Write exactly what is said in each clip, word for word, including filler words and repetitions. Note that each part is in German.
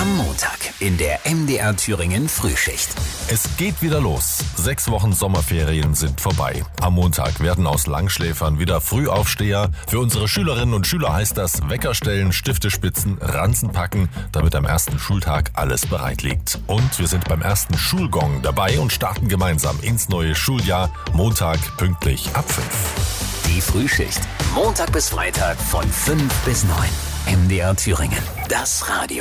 Am Montag in der M D R Thüringen Frühschicht. Es geht wieder los. Sechs Wochen Sommerferien sind vorbei. Am Montag werden aus Langschläfern wieder Frühaufsteher. Für unsere Schülerinnen und Schüler heißt das Wecker stellen, Stifte spitzen, Ranzen packen, damit am ersten Schultag alles bereit liegt. Und wir sind beim ersten Schulgong dabei und starten gemeinsam ins neue Schuljahr. Montag pünktlich ab fünf. Die Frühschicht. Montag bis Freitag von fünf bis neun. M D R Thüringen. Das Radio.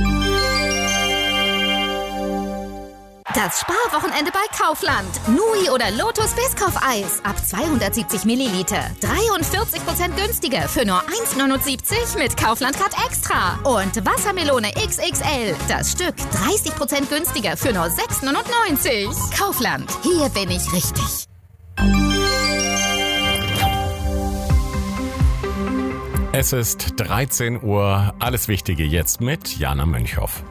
Das Sparwochenende bei Kaufland. Nui oder Lotus Biscoff-Eis ab zweihundertsiebzig Milliliter. dreiundvierzig Prozent günstiger für nur eins neunundsiebzig mit Kaufland Card Extra. Und Wassermelone X X L. Das Stück dreißig Prozent günstiger für nur sechs neunundneunzig. Kaufland. Hier bin ich richtig. Es ist dreizehn Uhr. Alles Wichtige jetzt mit Jana Münchhoff.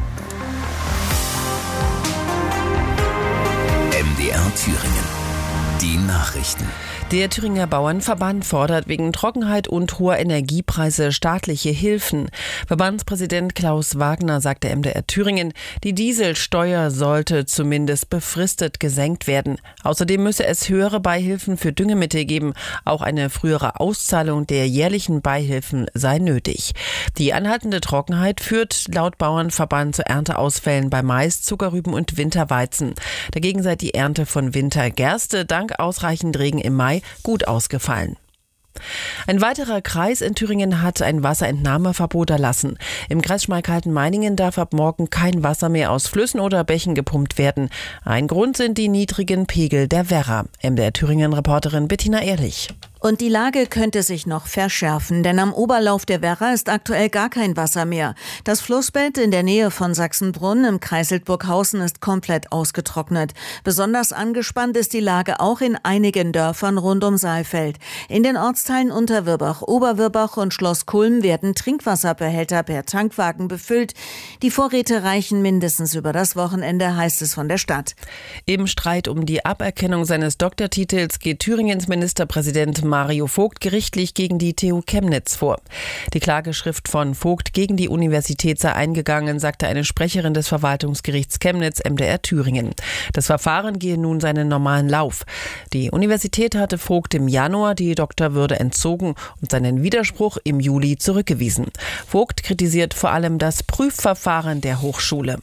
M D R Thüringen. Die Nachrichten. Der Thüringer Bauernverband fordert wegen Trockenheit und hoher Energiepreise staatliche Hilfen. Verbandspräsident Klaus Wagner sagte M D R Thüringen, die Dieselsteuer sollte zumindest befristet gesenkt werden. Außerdem müsse es höhere Beihilfen für Düngemittel geben. Auch eine frühere Auszahlung der jährlichen Beihilfen sei nötig. Die anhaltende Trockenheit führt laut Bauernverband zu Ernteausfällen bei Mais, Zuckerrüben und Winterweizen. Dagegen sei die Ernte von Wintergerste dank ausreichend Regen im Mai gut ausgefallen. Ein weiterer Kreis in Thüringen hat ein Wasserentnahmeverbot erlassen. Im Kreis Schmalkalden-Meiningen darf ab morgen kein Wasser mehr aus Flüssen oder Bächen gepumpt werden. Ein Grund sind die niedrigen Pegel der Werra. M D R Thüringen-Reporterin Bettina Ehrlich. Und die Lage könnte sich noch verschärfen, denn am Oberlauf der Werra ist aktuell gar kein Wasser mehr. Das Flussbett in der Nähe von Sachsenbrunn im Kreis Hildburghausen ist komplett ausgetrocknet. Besonders angespannt ist die Lage auch in einigen Dörfern rund um Saalfeld. In den Ortsteilen Unterwirbach, Oberwirbach und Schloss Kulm werden Trinkwasserbehälter per Tankwagen befüllt. Die Vorräte reichen mindestens über das Wochenende, heißt es von der Stadt. Im Streit um die Aberkennung seines Doktortitels geht Thüringens Ministerpräsident Mario Vogt gerichtlich gegen die T U Chemnitz vor. Die Klageschrift von Vogt gegen die Universität sei eingegangen, sagte eine Sprecherin des Verwaltungsgerichts Chemnitz M D R Thüringen. Das Verfahren gehe nun seinen normalen Lauf. Die Universität hatte Vogt im Januar die Doktorwürde entzogen und seinen Widerspruch im Juli zurückgewiesen. Vogt kritisiert vor allem das Prüfverfahren der Hochschule.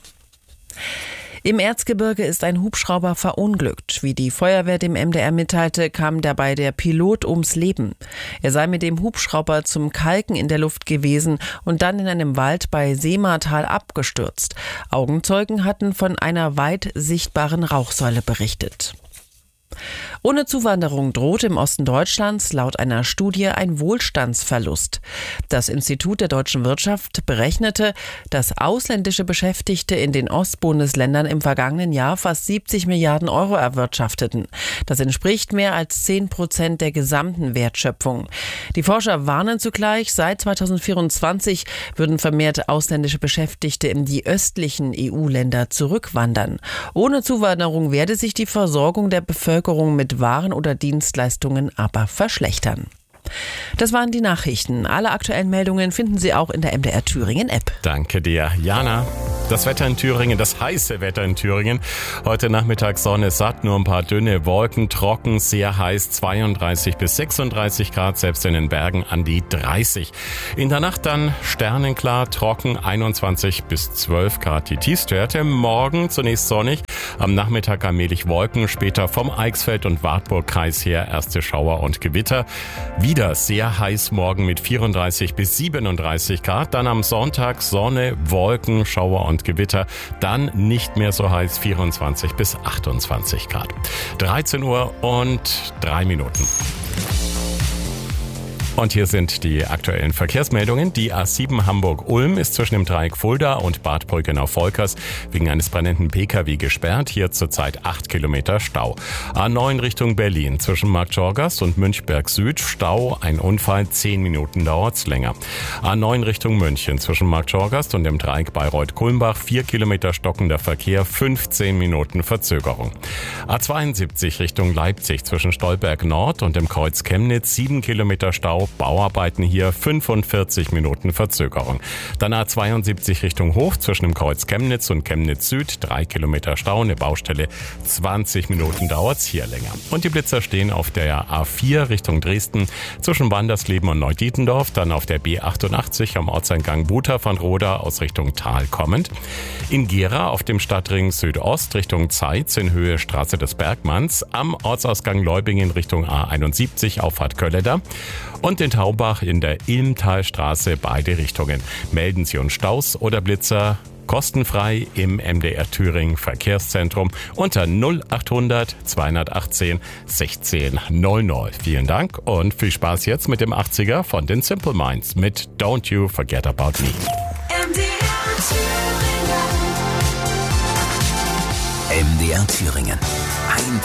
Im Erzgebirge ist ein Hubschrauber verunglückt. Wie die Feuerwehr dem M D R mitteilte, kam dabei der Pilot ums Leben. Er sei mit dem Hubschrauber zum Kalken in der Luft gewesen und dann in einem Wald bei Seematal abgestürzt. Augenzeugen hatten von einer weit sichtbaren Rauchsäule berichtet. Ohne Zuwanderung droht im Osten Deutschlands laut einer Studie ein Wohlstandsverlust. Das Institut der deutschen Wirtschaft berechnete, dass ausländische Beschäftigte in den Ostbundesländern im vergangenen Jahr fast siebzig Milliarden Euro erwirtschafteten. Das entspricht mehr als zehn Prozent der gesamten Wertschöpfung. Die Forscher warnen zugleich, seit zweitausendvierundzwanzig würden vermehrt ausländische Beschäftigte in die östlichen E U-Länder zurückwandern. Ohne Zuwanderung werde sich die Versorgung der Bevölkerung mit Waren oder Dienstleistungen aber verschlechtern. Das waren die Nachrichten. Alle aktuellen Meldungen finden Sie auch in der M D R Thüringen App. Danke dir, Jana. Das Wetter in Thüringen, das heiße Wetter in Thüringen. Heute Nachmittag Sonne satt, nur ein paar dünne Wolken, trocken, sehr heiß, zweiunddreißig bis sechsunddreißig Grad, selbst in den Bergen an die dreißig. In der Nacht dann sternenklar, trocken, einundzwanzig bis zwölf Grad die Tiefstwerte. Morgen zunächst sonnig, am Nachmittag allmählich Wolken, später vom Eichsfeld und Wartburg-Kreis her erste Schauer und Gewitter. Wieder sehr heiß morgen mit vierunddreißig bis siebenunddreißig Grad, dann am Sonntag Sonne, Wolken, Schauer und Gewitter, dann nicht mehr so heiß, vierundzwanzig bis achtundzwanzig Grad. dreizehn Uhr und drei Minuten. Und hier sind die aktuellen Verkehrsmeldungen. Die A sieben Hamburg-Ulm ist zwischen dem Dreieck Fulda und Bad Brückenau-Volkers wegen eines brennenden Pkw gesperrt. Hier zurzeit acht Kilometer Stau. A neun Richtung Berlin zwischen Marktschorgast und Münchberg Süd Stau. Ein Unfall, zehn Minuten dauert's länger. A neun Richtung München zwischen Marktschorgast und dem Dreieck Bayreuth-Kulmbach vier Kilometer stockender Verkehr, fünfzehn Minuten Verzögerung. A zweiundsiebzig Richtung Leipzig zwischen Stolberg Nord und dem Kreuz Chemnitz sieben Kilometer Stau. Stau, Bauarbeiten hier, fünfundvierzig Minuten Verzögerung. Dann A zweiundsiebzig Richtung Hof zwischen dem Kreuz Chemnitz und Chemnitz Süd, drei Kilometer Stau, eine Baustelle, zwanzig Minuten dauert's hier länger. Und die Blitzer stehen auf der A vier Richtung Dresden zwischen Wandersleben und Neudietendorf, dann auf der B achtundachtzig am Ortseingang Buter von Roda aus Richtung Tal kommend. In Gera auf dem Stadtring Südost Richtung Zeitz in Höhe Straße des Bergmanns, am Ortsausgang Leubingen Richtung A einundsiebzig Auffahrt Kölleder und in Taubach in der Ilmtalstraße beide Richtungen. Melden Sie uns Staus oder Blitzer kostenfrei im M D R Thüringen Verkehrszentrum unter null achthundert zweihundertachtzehn sechzehn null null. Vielen Dank und viel Spaß jetzt mit dem achtziger von den Simple Minds mit Don't You Forget About Me. M D R Thüringen. M D R Thüringen.